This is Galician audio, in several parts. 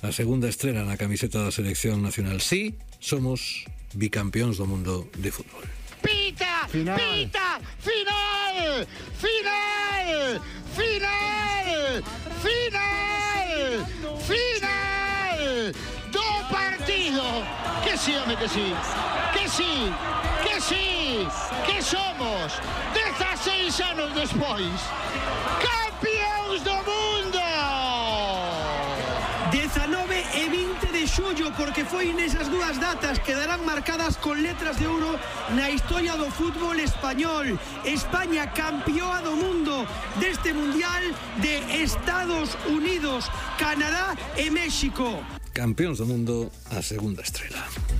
a segunda estrela na camiseta da selección nacional. Sí, somos bicampións do mundo de fútbol. Pita! Final. Pita! Final! Final! Final! Final! Final! Do partido! Que sí, home, que sí! Que sí! Que sí! Que somos 16 anos despois campións do mundo! 19 e 20 de xullo, porque foi nesas dúas datas que darán marcadas con letras de ouro na historia do fútbol español. España campeoa do mundo deste mundial de Estados Unidos, Canadá e México. Campeóns do mundo a segunda estrela.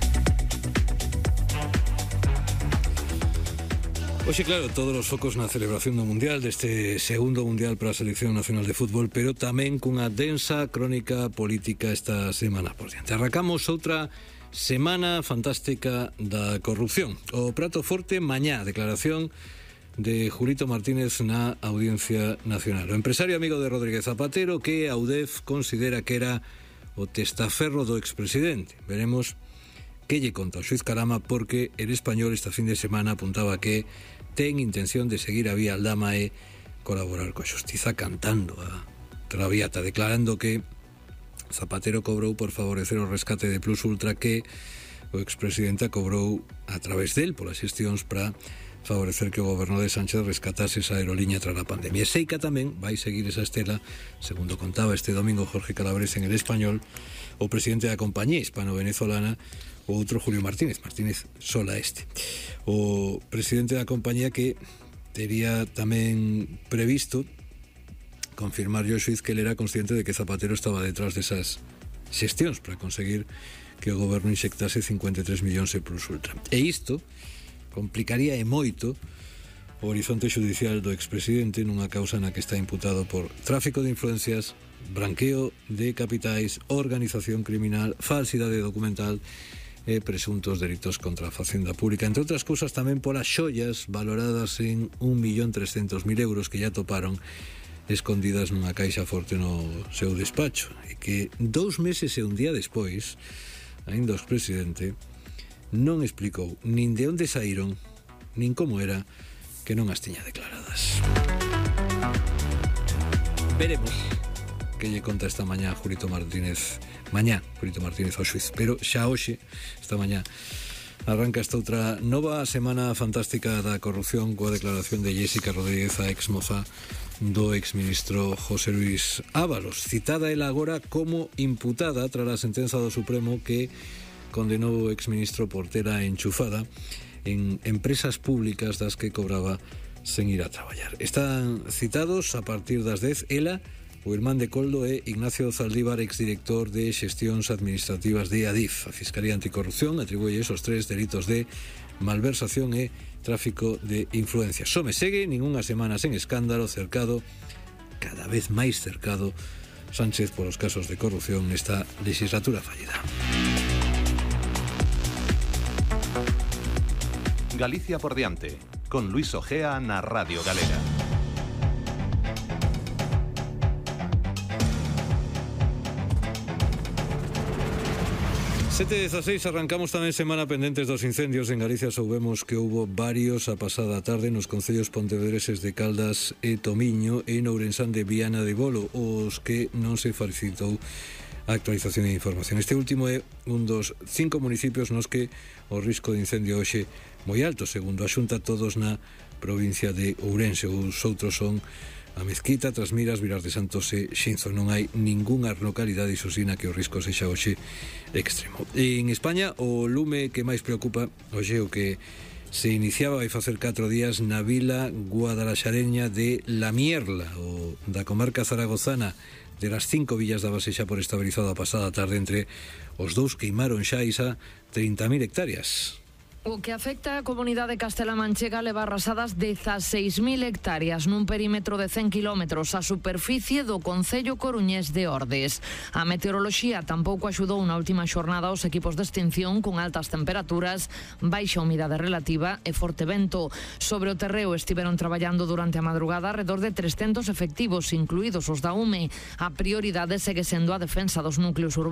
Hoxe, claro, todos os focos na celebración do Mundial, deste segundo Mundial para a Selección Nacional de Fútbol, pero tamén cunha densa crónica política esta semana por diante. Arrancamos outra semana fantástica da corrupción. O prato forte mañá, declaración de Julito Martínez na Audiencia Nacional. O empresario amigo de Rodríguez Zapatero, que a UDEF considera que era o testaferro do expresidente. Veremos que lle conta o xuiz Carama, porque El Español esta fin de semana apuntaba que ten intención de seguir a vía Aldama e colaborar coa xustiza, cantando a Traviata, declarando que Zapatero cobrou por favorecer o rescate de Plus Ultra, que o expresidente cobrou a través del polas xestións para favorecer que o goberno de Sánchez rescatase esa aerolínea tras a pandemia. E Seica tamén vai seguir esa estela, segundo contaba este domingo Jorge Calabres en El Español, o presidente da compañía hispano-venezolana, o outro Julio Martínez sola este. O presidente da compañía, que tería tamén previsto confirmar o xuiz que ele era consciente de que Zapatero estaba detrás desas xestións para conseguir que o goberno inxectase 53 millóns de Plus Ultra. E isto complicaría e moito o horizonte judicial do expresidente nunha causa na que está imputado por tráfico de influencias, branqueo de capitais, organización criminal, falsidade documental e presuntos delitos contra a facenda pública, entre outras cousas tamén polas xoias valoradas en 1.300.000 euros que ya toparon escondidas nunha caixa forte no seu despacho, e que 2 meses e un día despois aínda o expresidente non explicou nin de onde saíron nin como era que non as tiña declaradas. Veremos que lle conta esta mañá Julito Martínez ao xuiz, pero xa hoxe, esta mañá, arranca esta outra nova semana fantástica da corrupción coa declaración de Jéssica Rodríguez, a exmoza do exministro José Luis Ábalos, citada ela agora como imputada tras a sentenza do Supremo que condenou o exministro por ter a enchufada en empresas públicas das que cobraba sen ir a traballar. Están citados a partir das 10 ela, o irmán de Coldo e Ignacio Zaldívar, exdirector de xestións administrativas de Adif. A Fiscalía Anticorrupción atribúe esos 3 delitos de malversación e tráfico de influencias. Só me segue ningunha semana sen escándalo, cercado, cada vez máis cercado, Sánchez polos casos de corrupción nesta legislatura fallida. Galicia por diante, con Luis Ojea na Radio Galega. 7:16, arrancamos tamén semana pendentes dos incendios en Galicia. Soubemos que houbo varios a pasada tarde nos concellos pontevedreses de Caldas e Tomiño e en Ourensán de Viana de Bolo, os que non se facilitou a actualización de información. Este último é un dos 5 municipios nos que o risco de incendio hoxe moi alto, segundo a Xunta, todos na provincia de Ourense. Os outros son a Mezquita, Trasmiras, Vilar de Santos e Xinzo. Non hai ningunha localidade isosina que o risco sexa hoxe extremo. En España, o lume que máis preocupa hoxe o que se iniciaba vai facer 4 días na vila guadalaxareña de La Mierla, o da comarca zaragozana, de las 5 villas da base xa por estabilizado a pasada tarde. Entre os dous queimaron xa isa 30.000 hectáreas. O que afecta a comunidade castela-manchega leva arrasadas 16.000 hectáreas nun perímetro de 100 kilómetros a superficie do concello coruñés de Ordes. A meteoroloxía tampouco axudou na última xornada aos equipos de extinción, con altas temperaturas, baixa humidade relativa e forte vento. Sobre o terreo estiveron traballando durante a madrugada alrededor de 300 efectivos, incluídos os da UME. A prioridade segue sendo a defensa dos núcleos urbanos.